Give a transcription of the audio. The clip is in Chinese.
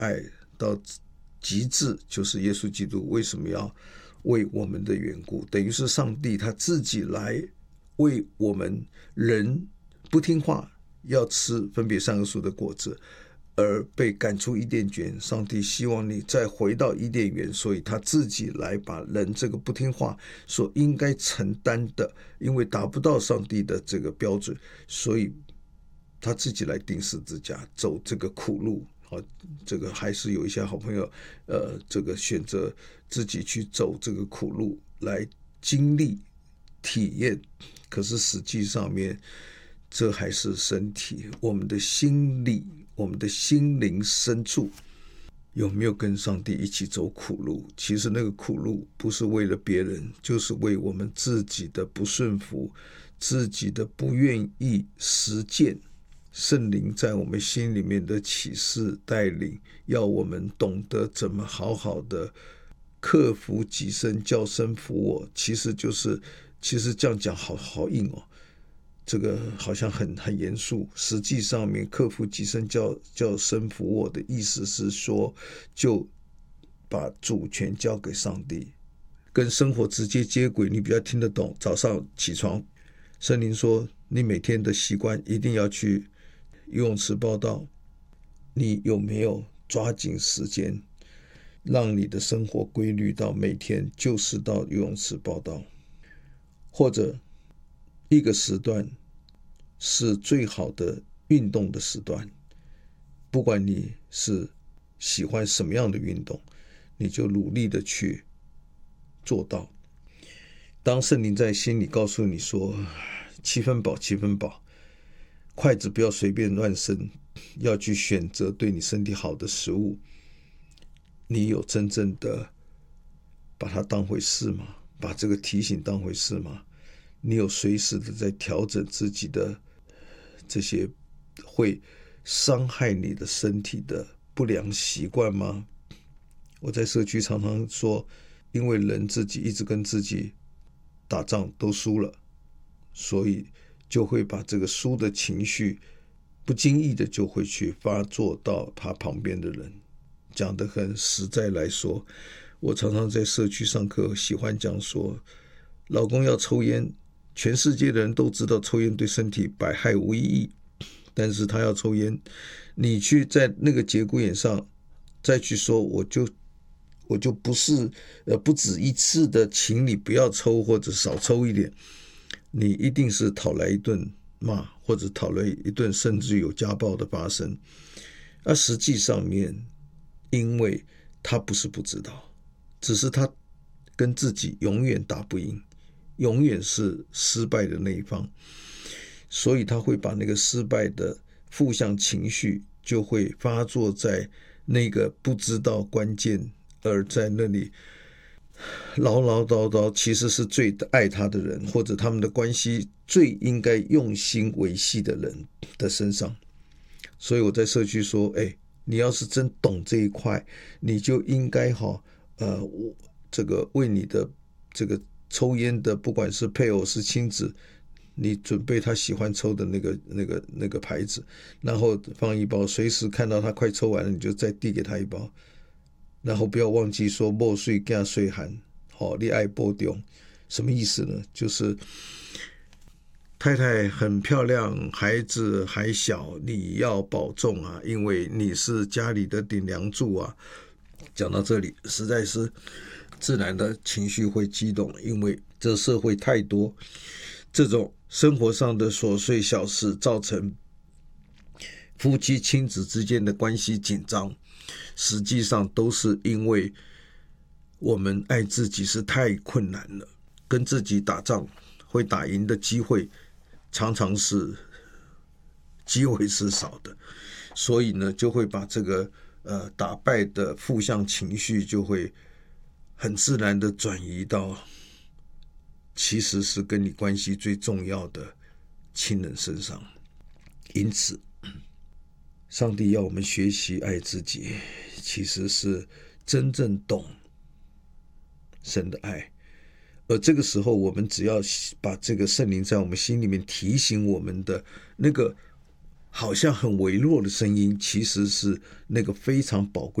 爱到极致，就是耶稣基督为什么要为我们的缘故，等于是上帝他自己来为我们人不听话，要吃分别善恶树的果子，而被赶出伊甸园。上帝希望你再回到伊甸园，所以他自己来把人这个不听话所应该承担的，因为达不到上帝的这个标准，所以他自己来钉十字架，走这个苦路。这个还是有一些好朋友这个选择自己去走这个苦路来经历体验，可是实际上面这还是身体，我们的心理，我们的心灵深处有没有跟上帝一起走苦路？其实那个苦路不是为了别人，就是为我们自己的不顺服，自己的不愿意实践圣灵在我们心里面的启示带领，要我们懂得怎么好好的克服己身，叫身服我。其实这样讲好硬哦，这个好像很严肃。实际上面克服己身，叫身服我的意思是说，就把主权交给上帝，跟生活直接接轨，你比较听得懂。早上起床，圣灵说你每天的习惯一定要去游泳池报道，你有没有抓紧时间让你的生活规律到每天就是到游泳池报道，或者一个时段是最好的运动的时段，不管你是喜欢什么样的运动，你就努力的去做到。当圣灵在心里告诉你说7分饱7分饱，筷子不要随便乱伸，要去选择对你身体好的食物，你有真正的把它当回事吗？把这个提醒当回事吗？你有随时的在调整自己的这些会伤害你的身体的不良习惯吗？我在社区常常说，因为人自己一直跟自己打仗都输了，所以就会把这个输的情绪不经意的就会去发作到他旁边的人。讲得很实在来说，我常常在社区上课喜欢讲说，老公要抽烟，全世界的人都知道抽烟对身体百害无一益，但是他要抽烟，你去在那个节骨眼上再去说，我就不是不止一次的请你不要抽或者少抽一点，你一定是讨来一顿骂，或者讨来一顿甚至有家暴的发生。而实际上面，因为他不是不知道，只是他跟自己永远打不赢，永远是失败的那一方，所以他会把那个失败的负向情绪就会发作在那个不知道关键，而在那里唠唠叨叨其实是最爱他的人，或者他们的关系最应该用心维系的人的身上。所以我在社区说，你要是真懂这一块，你就应该这个为你的这个抽烟的，不管是配偶是亲子，你准备他喜欢抽的那个牌子，然后放一包，随时看到他快抽完了，你就再递给他一包，然后不要忘记说没水怕水寒，你爱保重，什么意思呢？就是太太很漂亮，孩子还小，你要保重啊，因为你是家里的顶梁柱啊。讲到这里，实在是自然的情绪会激动，因为这社会太多这种生活上的琐碎小事，造成夫妻亲子之间的关系紧张，实际上都是因为我们爱自己是太困难了，跟自己打仗会打赢的机会常常是机会是少的，所以呢，就会把这个打败的负向情绪就会很自然的转移到其实是跟你关系最重要的亲人身上。因此，上帝要我们学习爱自己，其实是真正懂神的爱。而这个时候，我们只要把这个圣灵在我们心里面提醒我们的那个好像很微弱的声音，其实是那个非常宝贵